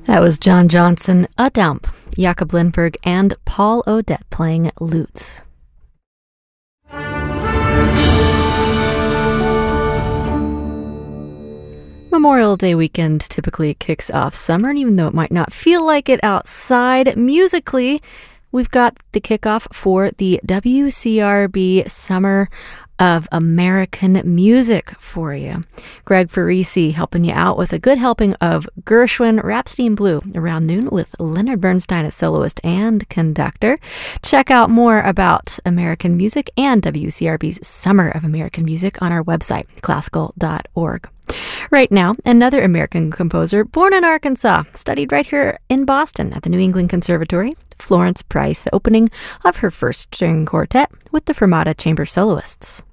That was John Johnson, A Dump, Jakob Lindberg, and Paul Odette playing lutes. Memorial Day weekend typically kicks off summer, and even though it might not feel like it outside, musically, we've got the kickoff for the WCRB Summer of American Music for you. Greg Farisi helping you out with a good helping of Gershwin, Rhapsody in Blue, around noon with Leonard Bernstein as soloist and conductor. Check out more about American music and WCRB's Summer of American Music on our website, classical.org. Right now, another American composer born in Arkansas, studied right here in Boston at the New England Conservatory, Florence Price, the opening of her first string quartet with the Fermata Chamber Soloists.